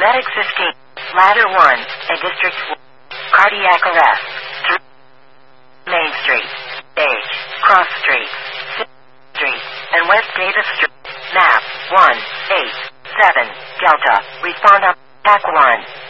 Medic 15. Ladder 1. A district. Cardiac arrest. 3. Main Street. H. Cross Street. 6th Street. And West Davis Street. Map 1. 8. 7. Delta. Respond up. Pack 1.